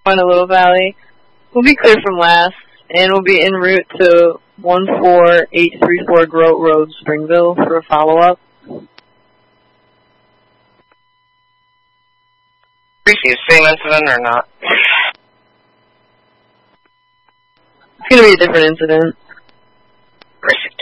Find a little valley. We'll be clear from last, and we'll be en route to 14834 Grote Road, Springville, for a follow-up. Previous same incident or not? It's gonna be a different incident. Risk.